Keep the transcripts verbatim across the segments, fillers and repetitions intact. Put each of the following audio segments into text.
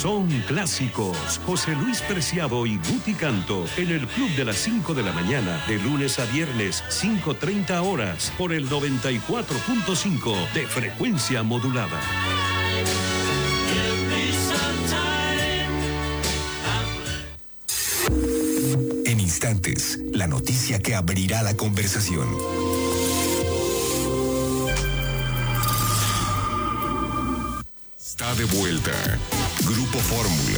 son clásicos. José Luis Preciado y Guti Canto en el Club de las cinco de la mañana, de lunes a viernes, cinco treinta horas, por el noventa y cuatro punto cinco de frecuencia modulada. En instantes, la noticia que abrirá la conversación. Está de vuelta. Grupo Fórmula.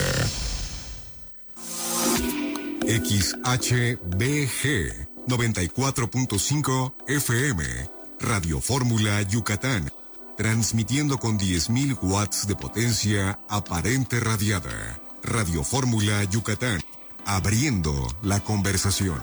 X H B G noventa y cuatro punto cinco F M. Radio Fórmula Yucatán. Transmitiendo con diez mil watts de potencia aparente radiada. Radio Fórmula Yucatán. Abriendo la conversación.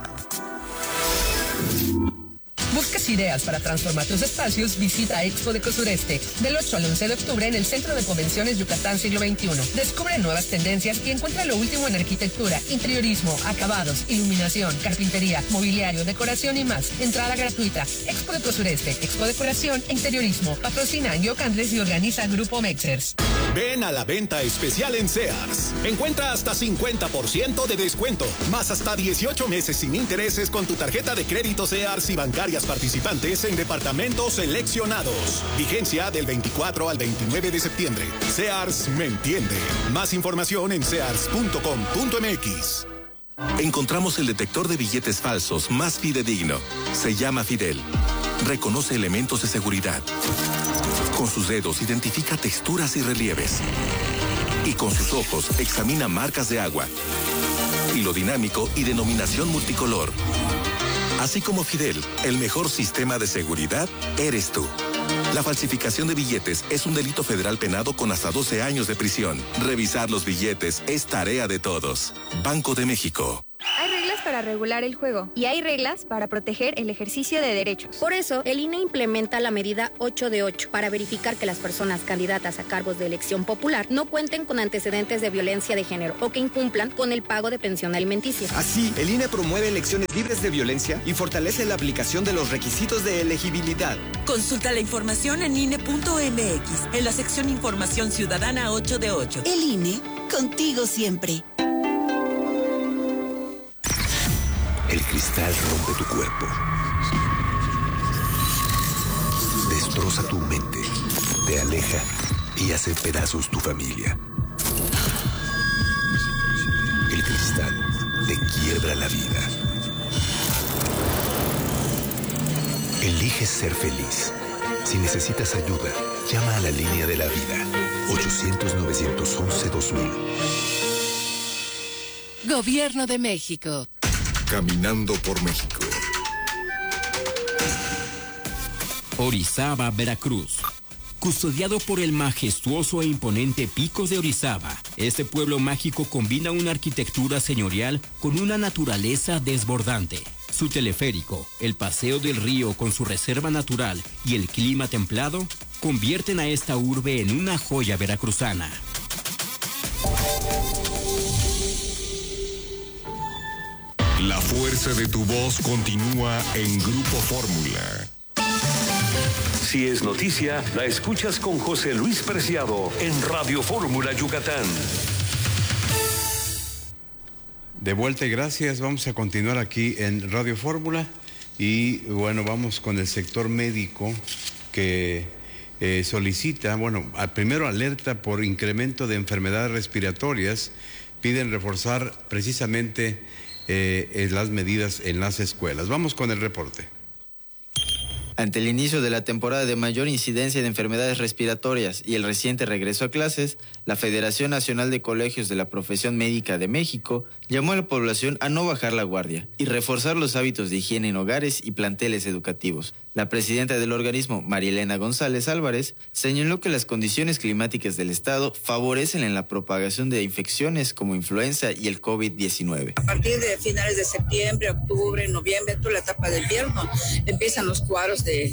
¿Buscas ideas para transformar tus espacios? Visita Expo Deco Sureste del ocho al once de octubre en el Centro de Convenciones Yucatán Siglo veintiuno. Descubre nuevas tendencias y encuentra lo último en arquitectura, interiorismo, acabados, iluminación, carpintería, mobiliario, decoración y más. Entrada gratuita. Expo Deco Sureste, Expo Decoración e Interiorismo. Patrocina Yo Candles y organiza Grupo Mexers. Ven a la venta especial en Sears. Encuentra hasta cincuenta por ciento de descuento, más hasta dieciocho meses sin intereses con tu tarjeta de crédito Sears y bancarias participantes en departamentos seleccionados. Vigencia del veinticuatro al veintinueve de septiembre. Sears me entiende. Más información en sears punto com punto m x. Encontramos el detector de billetes falsos más fidedigno. Se llama Fidel. Reconoce elementos de seguridad. Con sus dedos identifica texturas y relieves. Y con sus ojos examina marcas de agua. Hilo dinámico y denominación multicolor. Así como Fidel, el mejor sistema de seguridad eres tú. La falsificación de billetes es un delito federal penado con hasta doce años de prisión. Revisar los billetes es tarea de todos. Banco de México. Hay reglas para regular el juego y hay reglas para proteger el ejercicio de derechos. Por eso, el I N E implementa la medida ocho de ocho para verificar que las personas candidatas a cargos de elección popular no cuenten con antecedentes de violencia de género o que incumplan con el pago de pensión alimenticia. Así, el I N E promueve elecciones libres de violencia y fortalece la aplicación de los requisitos de elegibilidad. Consulta la información en I N E punto M X, en la sección Información Ciudadana ocho de ocho. El I N E, contigo siempre. El cristal rompe tu cuerpo. Destroza tu mente. Te aleja y hace pedazos tu familia. El cristal te quiebra la vida. Elige ser feliz. Si necesitas ayuda, llama a la línea de la vida. ochocientos, novecientos once, dos mil. Gobierno de México. Caminando por México. Orizaba, Veracruz. Custodiado por el majestuoso e imponente Pico de Orizaba, este pueblo mágico combina una arquitectura señorial con una naturaleza desbordante. Su teleférico, el paseo del río con su reserva natural y el clima templado convierten a esta urbe en una joya veracruzana. La fuerza de tu voz continúa en Grupo Fórmula. Si es noticia, la escuchas con José Luis Preciado en Radio Fórmula Yucatán. De vuelta y gracias. Vamos a continuar aquí en Radio Fórmula y bueno, vamos con el sector médico que eh, solicita, bueno, al primero alerta por incremento de enfermedades respiratorias, piden reforzar precisamente eh, las medidas en las escuelas. Vamos con el reporte. Ante el inicio de la temporada de mayor incidencia de enfermedades respiratorias y el reciente regreso a clases, la Federación Nacional de Colegios de la Profesión Médica de México llamó a la población a no bajar la guardia y reforzar los hábitos de higiene en hogares y planteles educativos. La presidenta del organismo, María Elena González Álvarez, señaló que las condiciones climáticas del estado favorecen en la propagación de infecciones como influenza y el COVID diecinueve. A partir de finales de septiembre, octubre, noviembre, toda la etapa de invierno, empiezan los cuadros de,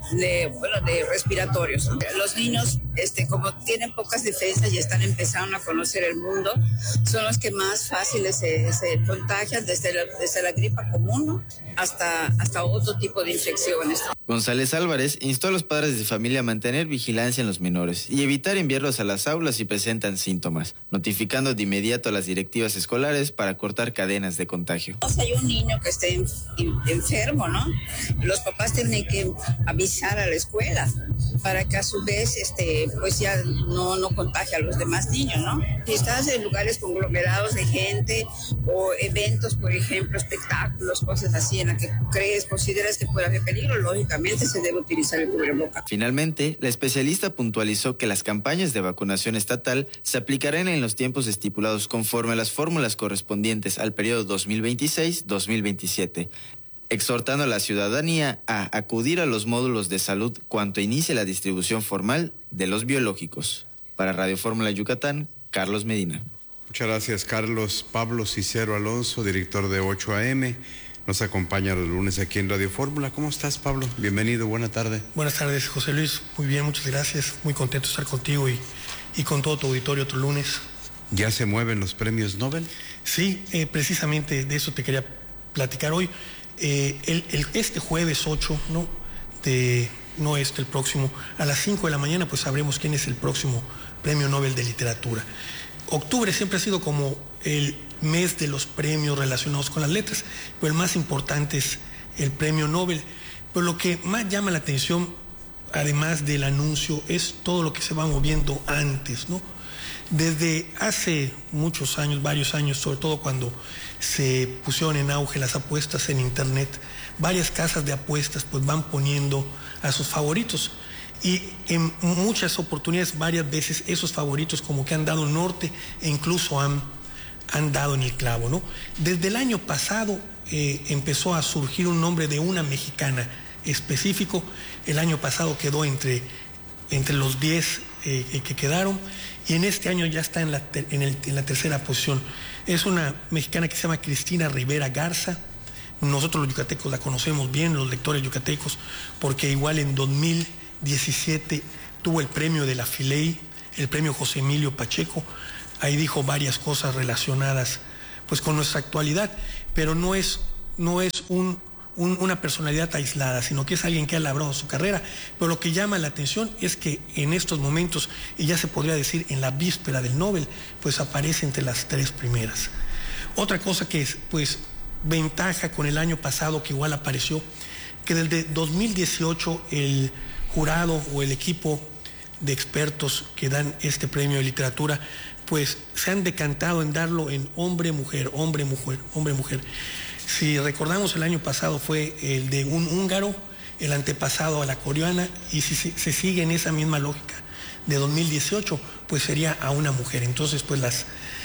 de, bueno, de respiratorios, ¿no? Los niños, este, como tienen pocas defensas y están empezando a conocer el mundo, son los que más fáciles se, se contagian desde la, desde la gripa común, ¿no? hasta, hasta otro tipo de infecciones. González Álvarez instó a los padres de familia a mantener vigilancia en los menores y evitar enviarlos a las aulas si presentan síntomas, notificando de inmediato a las directivas escolares para cortar cadenas de contagio. Si hay un niño que esté en, en, enfermo, ¿no? Los papás tienen que avisar a la escuela para que a su vez este, pues ya no, no contagie a los demás niños, ¿no? Si estás en lugares conglomerados de gente o eventos, por ejemplo, espectáculos, cosas así en las que crees, consideras que puede haber peligro, lógicamente se debe utilizar el cubrebocas. Finalmente, la especialista puntualizó que las campañas de vacunación estatal se aplicarán en los tiempos estipulados conforme a las fórmulas correspondientes al periodo dos mil veintiséis dos mil veintisiete, exhortando a la ciudadanía a acudir a los módulos de salud cuanto inicie la distribución formal de los biológicos. Para Radio Fórmula Yucatán, Carlos Medina. Muchas gracias, Carlos. Pablo Cicero Alonso, director de ocho A M, nos acompaña los lunes aquí en Radio Fórmula. ¿Cómo estás, Pablo? Bienvenido, buena tarde. Buenas tardes, José Luis. Muy bien, muchas gracias. Muy contento de estar contigo y, y con todo tu auditorio otro lunes. ¿Ya se mueven los premios Nobel? Sí, eh, precisamente de eso te quería platicar hoy. Eh, el, el, este jueves ocho, ¿no? De, no este, el próximo, a las cinco de la mañana, pues sabremos quién es el próximo Premio Nobel de Literatura. Octubre siempre ha sido como el mes de los premios relacionados con las letras, pero el más importante es el Premio Nobel. Pero lo que más llama la atención, además del anuncio, es todo lo que se va moviendo antes, ¿no? Desde hace muchos años, varios años, sobre todo cuando se pusieron en auge las apuestas en Internet, varias casas de apuestas pues van poniendo a sus favoritos. Y en muchas oportunidades, varias veces, esos favoritos como que han dado norte e incluso han, han dado en el clavo, ¿no? Desde el año pasado eh, empezó a surgir un nombre de una mexicana específico. El año pasado quedó entre, entre los diez eh, que quedaron y en este año ya está en la, en, el, en la tercera posición. Es una mexicana que se llama Cristina Rivera Garza. Nosotros los yucatecos la conocemos bien, los lectores yucatecos, porque igual en dos mil diecisiete tuvo el premio de la Filey, el premio José Emilio Pacheco. Ahí dijo varias cosas relacionadas pues con nuestra actualidad, pero no es, no es un, un, una personalidad aislada, sino que es alguien que ha labrado su carrera. Pero lo que llama la atención es que en estos momentos, y ya se podría decir en la víspera del Nobel, pues aparece entre las tres primeras. Otra cosa que es pues ventaja con el año pasado, que igual apareció, que desde dos mil dieciocho el jurado o el equipo de expertos que dan este premio de literatura, pues se han decantado en darlo en hombre, mujer, hombre, mujer, hombre, mujer. Si recordamos, el año pasado fue el de un húngaro, el antepasado a la coreana, y si se, se sigue en esa misma lógica de dos mil dieciocho, pues sería a una mujer. Entonces, pues las,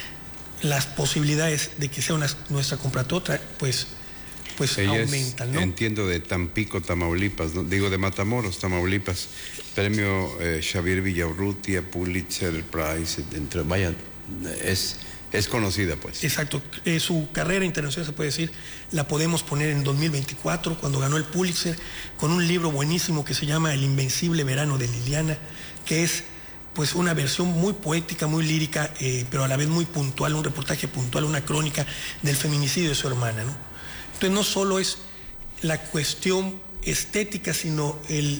las posibilidades de que sea una, nuestra compatriota, pues pues ella aumentan, ¿no? Entiendo, de Tampico, Tamaulipas, ¿no? Digo, de Matamoros, Tamaulipas. Premio eh, Xavier Villaurrutia, Pulitzer Prize, entre, vaya, es, es conocida, pues. Exacto. Eh, su carrera internacional, se puede decir, la podemos poner en dos mil veinticuatro, cuando ganó el Pulitzer, con un libro buenísimo que se llama El Invencible Verano de Liliana, que es pues una versión muy poética, muy lírica, eh, pero a la vez muy puntual, un reportaje puntual, una crónica del feminicidio de su hermana, ¿no? Entonces no solo es la cuestión estética, sino el,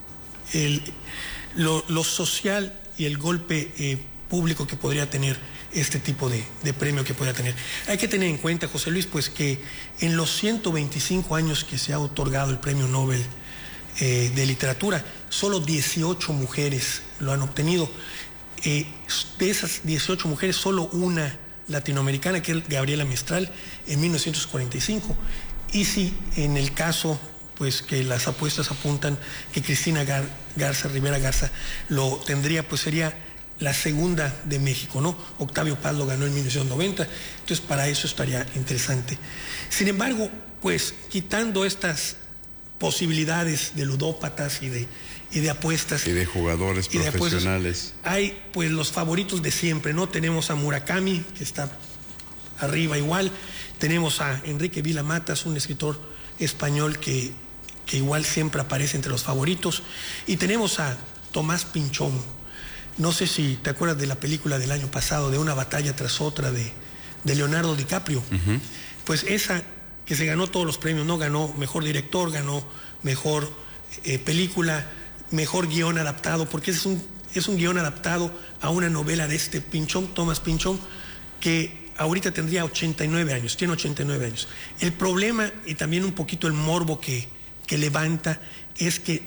el, lo, lo social y el golpe eh, público que podría tener este tipo de, de premio que podría tener. Hay que tener en cuenta, José Luis, pues que en los ciento veinticinco años que se ha otorgado el Premio Nobel eh, de Literatura, solo dieciocho mujeres lo han obtenido. Eh, de esas dieciocho mujeres, solo una latinoamericana, que es Gabriela Mistral, en mil novecientos cuarenta y cinco. Y si en el caso, pues que las apuestas apuntan que Cristina Gar Garza, Rivera Garza, lo tendría, pues sería la segunda de México, ¿no? Octavio Paz lo ganó en mil novecientos noventa, entonces para eso estaría interesante. Sin embargo, pues quitando estas posibilidades de ludópatas y de y de apuestas. Y de jugadores y profesionales. De hay pues los favoritos de siempre, ¿no? Tenemos a Murakami, que está arriba igual. Tenemos a Enrique Vila Matas, un escritor español que, que igual siempre aparece entre los favoritos. Y tenemos a Tomás Pinchón. No sé si te acuerdas de la película del año pasado, de una batalla tras otra de, de Leonardo DiCaprio. Uh-huh. Pues esa que se ganó todos los premios, ¿no? Ganó mejor director, ganó mejor eh, película, mejor guión adaptado, porque es un, es un guión adaptado a una novela de este Pinchón, Tomás Pinchón, que ahorita tendría ochenta y nueve años, tiene ochenta y nueve años. El problema, y también un poquito el morbo que, que levanta, es que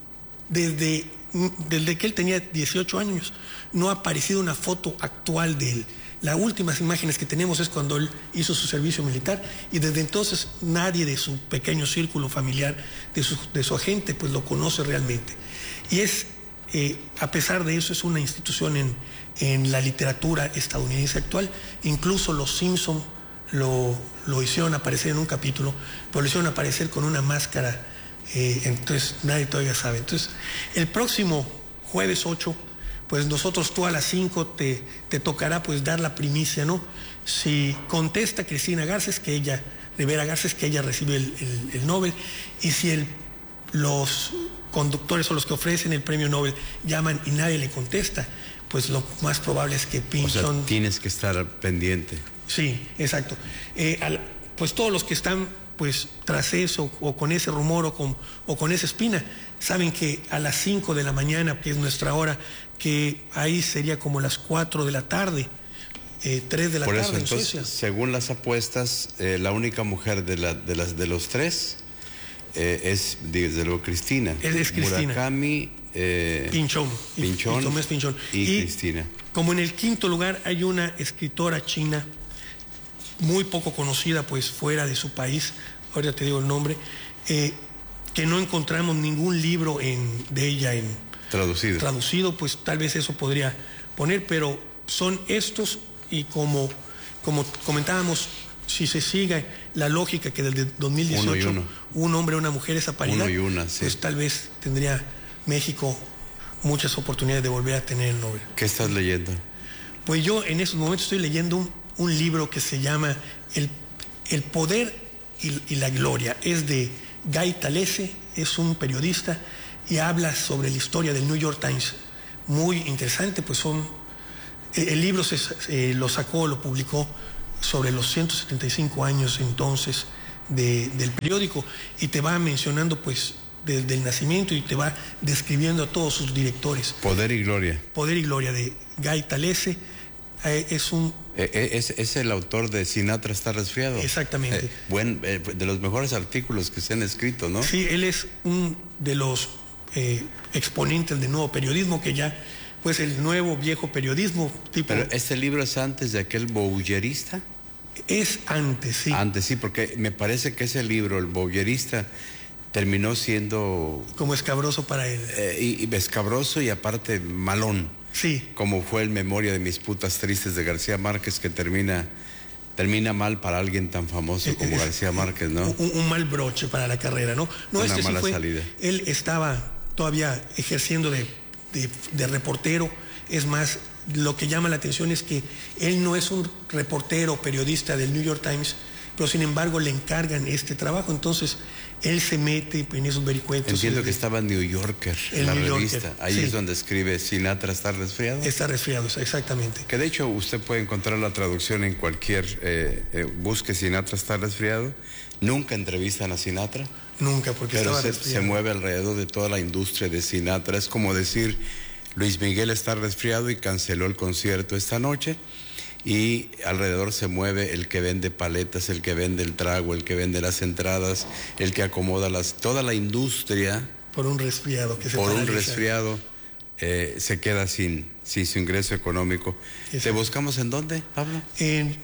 desde, desde que él tenía dieciocho años no ha aparecido una foto actual de él. Las últimas imágenes que tenemos es cuando él hizo su servicio militar, y desde entonces nadie de su pequeño círculo familiar, de su, de su agente, pues lo conoce realmente. Y es, eh, a pesar de eso, es una institución en, en la literatura estadounidense actual. Incluso los Simpson lo, lo hicieron aparecer en un capítulo, pero lo hicieron aparecer con una máscara, eh, entonces nadie todavía sabe. Entonces, el próximo jueves ocho, pues nosotros tú a las cinco te, te tocará pues dar la primicia, ¿no? Si contesta Cristina Garces, que ella, Rivera Garces, que ella recibe el, el, el Nobel, y si el, los conductores o los que ofrecen el premio Nobel llaman y nadie le contesta, pues lo más probable es que Pinchón... O sea, tienes que estar pendiente. Sí, exacto. Eh, al, pues todos los que están pues tras eso, o con ese rumor, o con, o con esa espina, saben que a las cinco de la mañana, que es nuestra hora, que ahí sería como las cuatro de la tarde, eh, tres de la Por tarde eso, en entonces, Suecia. Según las apuestas, eh, la única mujer de, la, de, las, de los tres eh, es, desde luego, Cristina. Es, es Cristina. Murakami, eh, Pinchón. Pinchón, y, y Tomás Pinchón. Y, y Cristina. Como en el quinto lugar hay una escritora china muy poco conocida, pues fuera de su país, ahorita te digo el nombre, eh, que no encontramos ningún libro en, de ella en traducido. traducido, pues tal vez eso podría poner, pero son estos, y como, como comentábamos, si se sigue la lógica que desde dos mil dieciocho uno y uno. un hombre o una mujer es a paridad, uno y una, sí. Pues tal vez tendría México muchas oportunidades de volver a tener el Nobel. ¿Qué estás leyendo? Pues yo en estos momentos estoy leyendo un, un libro que se llama El, el Poder y, y la Gloria. Es de Guy Talese, es un periodista y habla sobre la historia del New York Times. Muy interesante, pues son... El libro se, eh, lo sacó, lo publicó sobre los ciento setenta y cinco años entonces de, del periódico, y te va mencionando pues desde el nacimiento, y te va describiendo a todos sus directores. Poder y Gloria. Poder y Gloria, de Guy Talese. Eh, es un... Eh, es, es el autor de Sinatra está resfriado. Exactamente. Eh, buen, eh, de los mejores artículos que se han escrito, ¿no? Sí, él es un de los eh, exponentes del nuevo periodismo, que ya, pues el nuevo viejo periodismo tipo... Pero este libro es antes de aquel Bowlerista. Es antes, sí. Antes, sí, porque me parece que ese libro, el Bowlerista, terminó siendo... como escabroso para él. Eh, y, y escabroso y aparte malón. Sí. Como fue el Memoria de mis putas tristes de García Márquez, que termina, termina mal para alguien tan famoso como es, García Márquez, ¿no? Un, un mal broche para la carrera, ¿no? No, Una este mala sí fue, salida. Él estaba todavía ejerciendo de, de, de reportero. Es más, lo que llama la atención es que él no es un reportero periodista del New York Times, pero sin embargo le encargan este trabajo. Entonces él se mete en esos vericuetos. Entiendo que estaba en New Yorker, en la New revista. Yorker, Ahí sí. Es donde escribe Sinatra está resfriado. Está resfriado, exactamente. Que de hecho usted puede encontrar la traducción en cualquier... Eh, eh, busque Sinatra está resfriado. Nunca entrevistan a Sinatra. Nunca, porque pero estaba se, resfriado. se mueve alrededor de toda la industria de Sinatra. Es como decir, Luis Miguel está resfriado y canceló el concierto esta noche. Y alrededor se mueve el que vende paletas, el que vende el trago, el que vende las entradas, el que acomoda las... Toda la industria... Por un resfriado que se Por paraliza. un resfriado eh, se queda sin, sin su ingreso económico. Exacto. ¿Te buscamos en dónde, Pablo? En,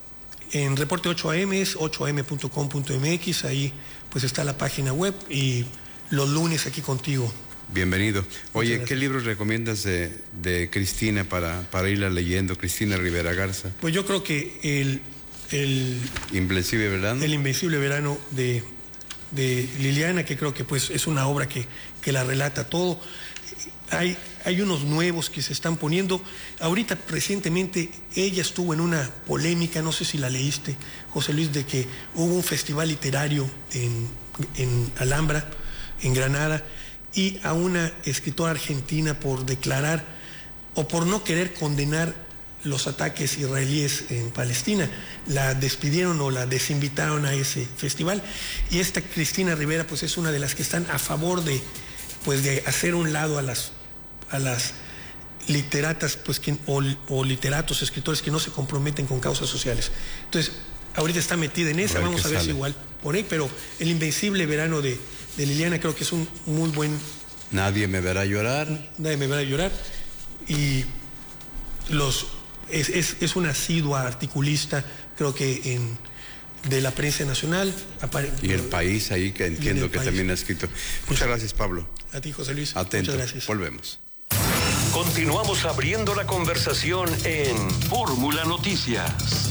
en Reporte ocho A M, es ocho a m punto com punto m x, ahí pues está la página web, y los lunes aquí contigo. Bienvenido. Oye, ¿qué libros recomiendas de, de Cristina para, para irla leyendo? Cristina Rivera Garza. Pues yo creo que el... el Invencible Verano. El Invencible Verano de, de Liliana, que creo que pues es una obra que, que la relata todo. Hay, hay unos nuevos que se están poniendo. Ahorita, recientemente, ella estuvo en una polémica, no sé si la leíste, José Luis, de que hubo un festival literario en, en Alhambra, en Granada, y a una escritora argentina por declarar o por no querer condenar los ataques israelíes en Palestina. La despidieron o la desinvitaron a ese festival. Y esta Cristina Rivera pues es una de las que están a favor de, pues, de hacer un lado a las, a las literatas pues, que, o, o literatos, escritores que no se comprometen con causas sociales. Entonces, ahorita está metida en esa, vamos a ver si igual por ahí, pero El Invencible Verano de, de Liliana creo que es un muy buen... Nadie me verá llorar. Nadie me verá llorar. Y los... Es, es, es una asidua articulista, creo que en, de la prensa nacional. Y El País ahí, que entiendo que país. También ha escrito. Muchas gracias, Pablo. A ti, José Luis. Atento. Muchas gracias. Volvemos. Continuamos abriendo la conversación en Fórmula Noticias.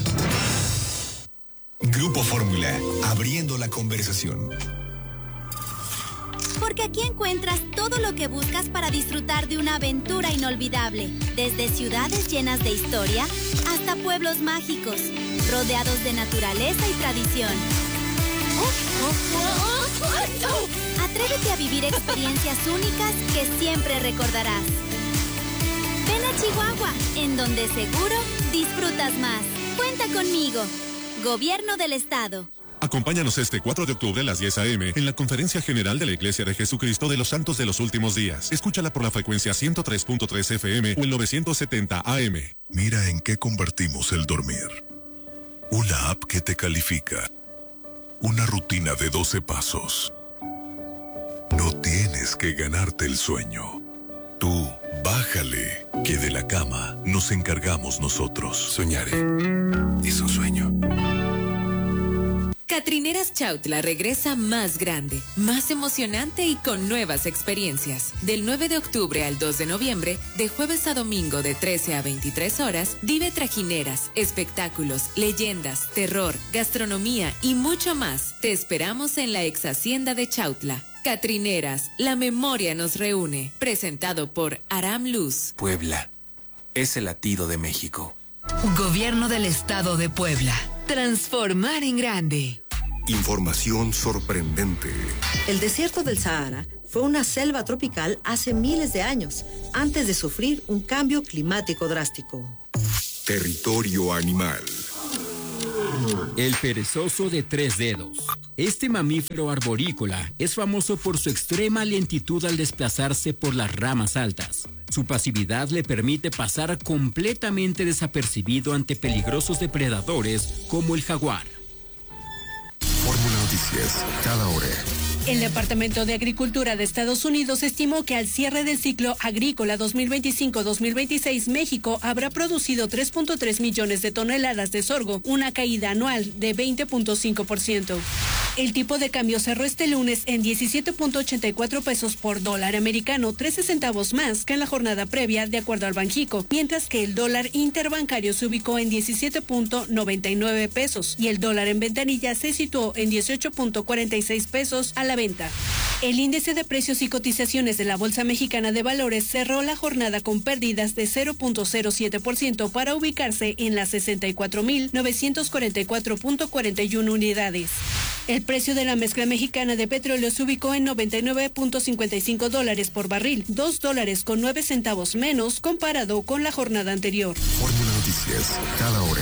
Grupo Fórmula, abriendo la conversación. Porque aquí encuentras todo lo que buscas para disfrutar de una aventura inolvidable. Desde ciudades llenas de historia hasta pueblos mágicos, rodeados de naturaleza y tradición. Atrévete a vivir experiencias únicas que siempre recordarás. Ven a Chihuahua, en donde seguro disfrutas más. Cuenta conmigo. Gobierno del Estado. Acompáñanos este cuatro de octubre a las diez a eme en la Conferencia General de la Iglesia de Jesucristo de los Santos de los Últimos Días. Escúchala por la frecuencia ciento tres punto tres efe eme o el novecientos setenta a eme. Mira en qué convertimos el dormir. Una app que te califica. Una rutina de doce pasos. No tienes que ganarte el sueño. Tú, bájale, que de la cama nos encargamos nosotros. Soñaré. Es un sueño. Catrineras Chautla regresa más grande, más emocionante y con nuevas experiencias. Del nueve de octubre al dos de noviembre, de jueves a domingo de trece a veintitrés horas, vive trajineras, espectáculos, leyendas, terror, gastronomía y mucho más. Te esperamos en la ex hacienda de Chautla. Catrineras, la memoria nos reúne. Presentado por Aram Luz. Puebla, es el latido de México. Gobierno del Estado de Puebla. Transformar en grande. Información sorprendente. El desierto del Sahara fue una selva tropical hace miles de años, antes de sufrir un cambio climático drástico. Territorio animal. El perezoso de tres dedos. Este mamífero arborícola es famoso por su extrema lentitud al desplazarse por las ramas altas. Su pasividad le permite pasar completamente desapercibido ante peligrosos depredadores como el jaguar. Fórmula Noticias, cada hora. El Departamento de Agricultura de Estados Unidos estimó que al cierre del ciclo agrícola dos mil veinticinco dos mil veintiséis, México habrá producido tres punto tres millones de toneladas de sorgo, una caída anual de veinte punto cinco por ciento. El tipo de cambio cerró este lunes en diecisiete punto ochenta y cuatro pesos por dólar americano, trece centavos más que en la jornada previa, de acuerdo al Banjico, mientras que el dólar interbancario se ubicó en diecisiete punto noventa y nueve pesos y el dólar en ventanilla se situó en dieciocho punto cuarenta y seis pesos a la venta. El índice de precios y cotizaciones de la Bolsa Mexicana de Valores cerró la jornada con pérdidas de cero punto cero siete por ciento para ubicarse en las sesenta y cuatro mil novecientos cuarenta y cuatro punto cuarenta y uno unidades. El precio de la mezcla mexicana de petróleo se ubicó en noventa y nueve punto cincuenta y cinco dólares por barril, dos dólares con nueve centavos menos comparado con la jornada anterior. Fórmula Noticias, cada hora.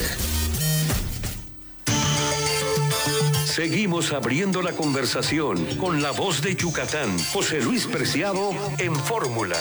Seguimos abriendo la conversación con la voz de Yucatán, José Luis Preciado en Fórmula.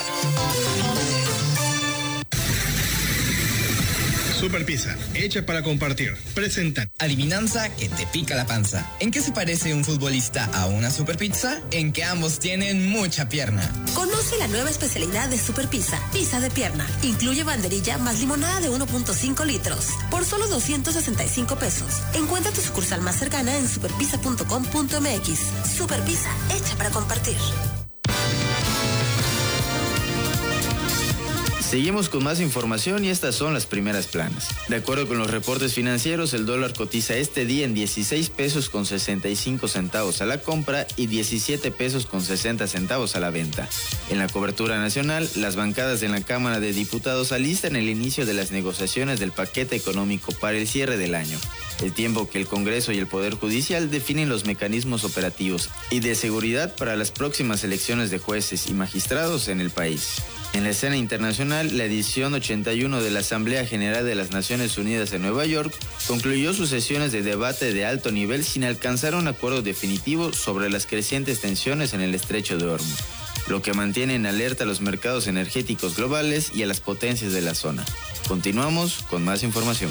Super Pizza, hecha para compartir. Presenta. Adivinanza que te pica la panza. ¿En qué se parece un futbolista a una Super Pizza? En que ambos tienen mucha pierna. Conoce la nueva especialidad de Super Pizza, pizza de pierna. Incluye banderilla más limonada de uno punto cinco litros. Por solo doscientos sesenta y cinco pesos. Encuentra tu sucursal más cercana en superpizza punto com punto mx. Super Pizza, hecha para compartir. Seguimos con más información y estas son las primeras planas. De acuerdo con los reportes financieros, el dólar cotiza este día en dieciséis pesos con sesenta y cinco centavos a la compra y diecisiete pesos con sesenta centavos a la venta. En la cobertura nacional, las bancadas en la Cámara de Diputados alistan el inicio de las negociaciones del paquete económico para el cierre del año, el tiempo que el Congreso y el Poder Judicial definen los mecanismos operativos y de seguridad para las próximas elecciones de jueces y magistrados en el país. En la escena internacional, la edición ochenta y uno de la Asamblea General de las Naciones Unidas en Nueva York concluyó sus sesiones de debate de alto nivel sin alcanzar un acuerdo definitivo sobre las crecientes tensiones en el Estrecho de Hormuz, lo que mantiene en alerta a los mercados energéticos globales y a las potencias de la zona. Continuamos con más información.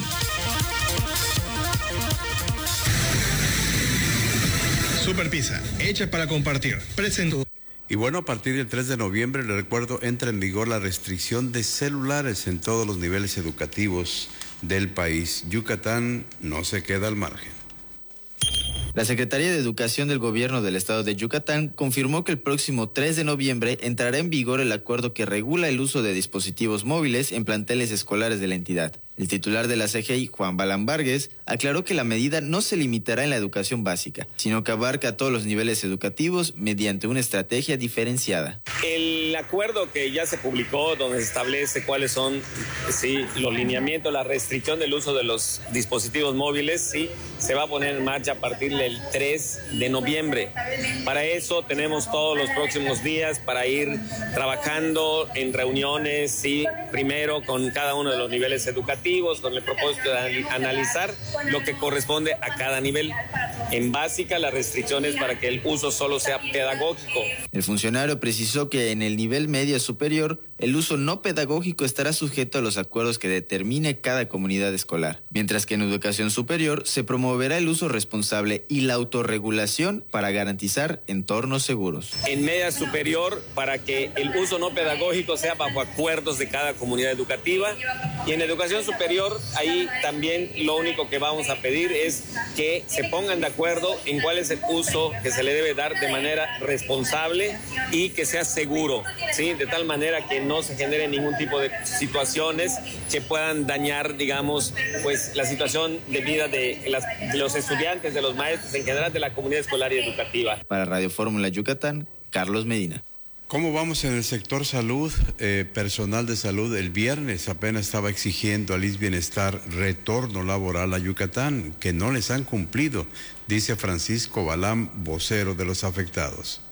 Super Pizza, hecha para compartir. Presento. Y bueno, a partir del tres de noviembre, le recuerdo, entra en vigor la restricción de celulares en todos los niveles educativos del país. Yucatán no se queda al margen. La Secretaría de Educación del Gobierno del Estado de Yucatán confirmó que el próximo tres de noviembre entrará en vigor el acuerdo que regula el uso de dispositivos móviles en planteles escolares de la entidad. El titular de la C G I, Juan Balán Vargas, aclaró que la medida no se limitará en la educación básica, sino que abarca a todos los niveles educativos mediante una estrategia diferenciada. El acuerdo que ya se publicó, donde se establece cuáles son sí, los lineamientos, la restricción del uso de los dispositivos móviles, sí, se va a poner en marcha a partir del tres de noviembre. Para eso tenemos todos los próximos días para ir trabajando en reuniones, sí, primero con cada uno de los niveles educativos, con el propósito de analizar lo que corresponde a cada nivel. En básica, las restricciones para que el uso solo sea pedagógico. El funcionario precisó que en el nivel medio superior, el uso no pedagógico estará sujeto a los acuerdos que determine cada comunidad escolar, mientras que en educación superior se promoverá el uso responsable y la autorregulación para garantizar entornos seguros. En media superior, para que el uso no pedagógico sea bajo acuerdos de cada comunidad educativa, y en educación superior, ahí también lo único que vamos a pedir es que se pongan de acuerdo en cuál es el uso que se le debe dar de manera responsable y que sea seguro, ¿sí? De tal manera que no se genere ningún tipo de situaciones que puedan dañar, digamos, pues la situación de vida de, las, de los estudiantes, de los maestros, en general de la comunidad escolar y educativa. Para Radio Fórmula Yucatán, Carlos Medina. ¿Cómo vamos en el sector salud? Eh, personal de salud el viernes apenas estaba exigiendo al I S Bienestar retorno laboral a Yucatán, que no les han cumplido, dice Francisco Balán, vocero de los afectados.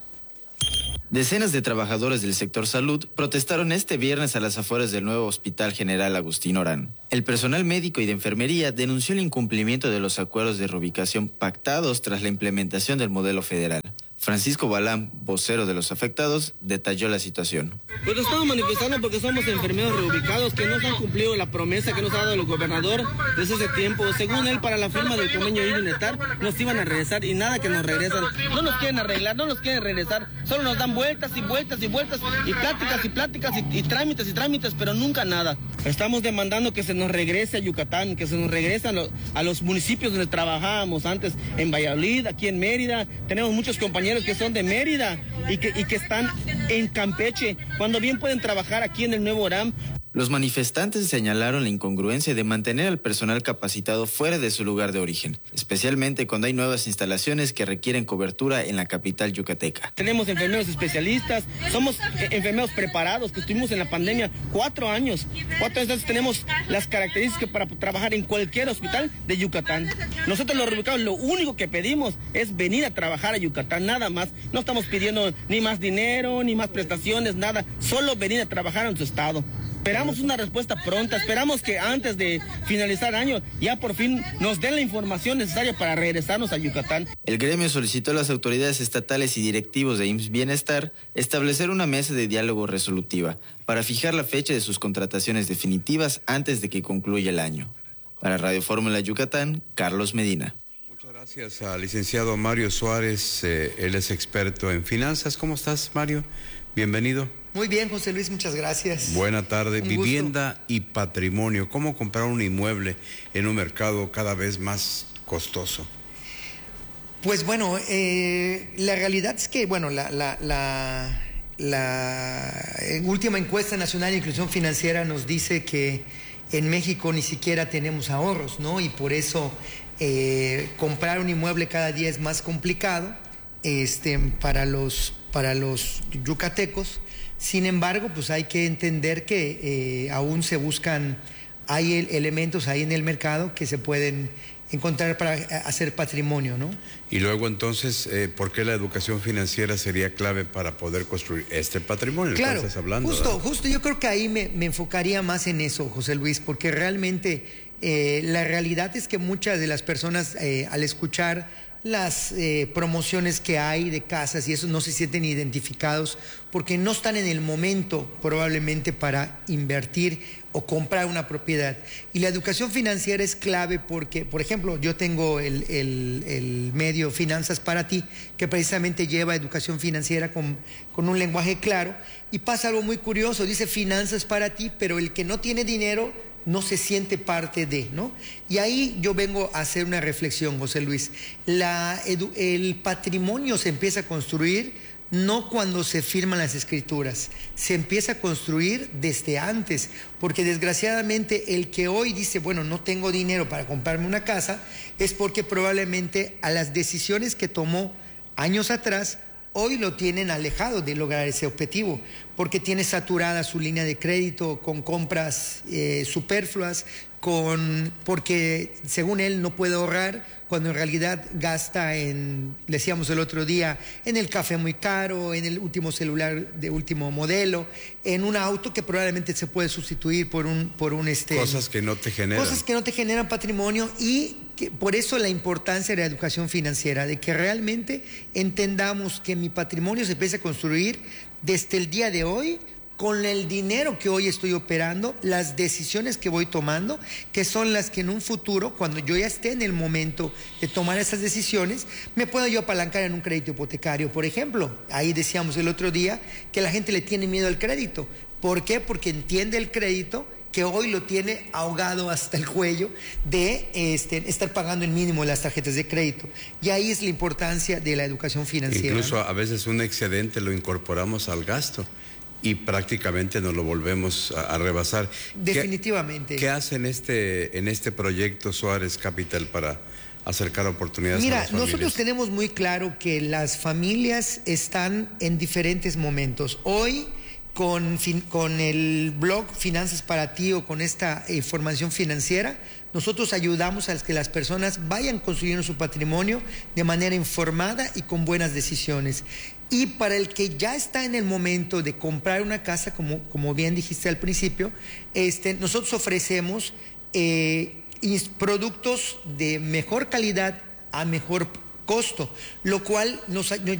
Decenas de trabajadores del sector salud protestaron este viernes a las afueras del nuevo Hospital General Agustín Orán. El personal médico y de enfermería denunció el incumplimiento de los acuerdos de reubicación pactados tras la implementación del modelo federal. Francisco Balán, vocero de los afectados, detalló la situación. Pues nos estamos manifestando porque somos enfermeros reubicados que no se han cumplido la promesa que nos ha dado el gobernador desde ese tiempo. Según él, para la firma del convenio I S Bienestar nos iban a regresar y nada que nos regresan. No nos quieren arreglar, no nos quieren regresar. Solo nos dan vueltas y vueltas y vueltas y pláticas y pláticas y, y trámites y trámites, pero nunca nada. Estamos demandando que se nos regrese a Yucatán, que se nos regrese a, lo, a los municipios donde trabajábamos antes, en Valladolid, aquí en Mérida. Tenemos muchos compañeros que son de Mérida y que, y que están en Campeche, cuando bien pueden trabajar aquí en el nuevo Orán. Los manifestantes señalaron la incongruencia de mantener al personal capacitado fuera de su lugar de origen, especialmente cuando hay nuevas instalaciones que requieren cobertura en la capital yucateca. Tenemos enfermeros especialistas, somos enfermeros preparados, que estuvimos en la pandemia cuatro años. Cuatro años tenemos las características para trabajar en cualquier hospital de Yucatán. Nosotros los reubicados lo único que pedimos es venir a trabajar a Yucatán, nada más. No estamos pidiendo ni más dinero, ni más prestaciones, nada. Solo venir a trabajar en su estado. Esperamos una respuesta pronta, esperamos que antes de finalizar el año ya por fin nos den la información necesaria para regresarnos a Yucatán. El gremio solicitó a las autoridades estatales y directivos de I M S S Bienestar establecer una mesa de diálogo resolutiva para fijar la fecha de sus contrataciones definitivas antes de que concluya el año. Para Radio Fórmula Yucatán, Carlos Medina. Muchas gracias al licenciado Mario Suárez, eh, él es experto en finanzas. ¿Cómo estás, Mario? Bienvenido. Muy bien, José Luis, muchas gracias. Buena tarde. Un Vivienda gusto. Y patrimonio. ¿Cómo comprar un inmueble en un mercado cada vez más costoso? Pues bueno, eh, la realidad es que, bueno, la, la, la, la última encuesta nacional de inclusión financiera nos dice que en México ni siquiera tenemos ahorros, ¿no? Y por eso eh, comprar un inmueble cada día es más complicado este, para los, para los yucatecos. Sin embargo, pues hay que entender que eh, aún se buscan, hay el, elementos ahí en el mercado que se pueden encontrar para hacer patrimonio, ¿no? Y luego entonces, eh, ¿por qué la educación financiera sería clave para poder construir este patrimonio? Claro, ¿Qué estás hablando? Justo, ¿verdad? justo yo creo que ahí me, me enfocaría más en eso, José Luis, porque realmente eh, la realidad es que muchas de las personas eh, al escuchar las eh, promociones que hay de casas y eso no se sienten identificados porque no están en el momento probablemente para invertir o comprar una propiedad. Y la educación financiera es clave porque, por ejemplo, yo tengo el, el, el medio Finanzas para Ti, que precisamente lleva educación financiera con, con un lenguaje claro, y pasa algo muy curioso, dice Finanzas para Ti, pero el que no tiene dinero no se siente parte de, ¿no? Y ahí yo vengo a hacer una reflexión, José Luis. La edu- el patrimonio se empieza a construir no cuando se firman las escrituras, se empieza a construir desde antes, porque desgraciadamente el que hoy dice, bueno, no tengo dinero para comprarme una casa, es porque probablemente a las decisiones que tomó años atrás, hoy lo tienen alejado de lograr ese objetivo, porque tiene saturada su línea de crédito con compras eh, superfluas, con, porque según él no puede ahorrar, cuando en realidad gasta en, decíamos el otro día, en el café muy caro, en el último celular de último modelo, en un auto que probablemente se puede sustituir por un... Por un este, cosas que no te generan. Cosas que no te generan patrimonio y que, por eso la importancia de la educación financiera, de que realmente entendamos que mi patrimonio se empieza a construir desde el día de hoy, con el dinero que hoy estoy operando, las decisiones que voy tomando, que son las que en un futuro, cuando yo ya esté en el momento de tomar esas decisiones, me puedo yo apalancar en un crédito hipotecario, por ejemplo. Ahí decíamos el otro día que la gente le tiene miedo al crédito. ¿Por qué? Porque entiende el crédito que hoy lo tiene ahogado hasta el cuello de este, estar pagando el mínimo de las tarjetas de crédito. Y ahí es la importancia de la educación financiera. Incluso ¿no? A veces un excedente lo incorporamos al gasto y prácticamente nos lo volvemos a, a rebasar. Definitivamente. ¿Qué, qué hace en este, en este proyecto Suárez Capital para acercar oportunidades Mira, a las familias? nosotros tenemos muy claro que las familias están en diferentes momentos. Hoy, con, con el blog Finanzas para Ti o con esta información financiera, nosotros ayudamos a que las personas vayan construyendo su patrimonio de manera informada y con buenas decisiones. Y para el que ya está en el momento de comprar una casa, como, como bien dijiste al principio, este, nosotros ofrecemos eh, productos de mejor calidad a mejor costo, lo cual nos, nos